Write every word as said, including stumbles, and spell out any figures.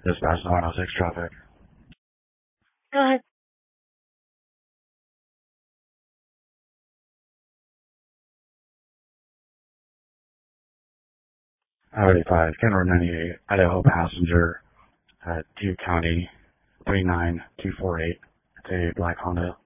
Dispatch nine oh six traffic. Go ahead. Highway five, Kenner ninety-eight, Idaho passenger, uh, Duke County, three nine two four eight. It's a black Honda.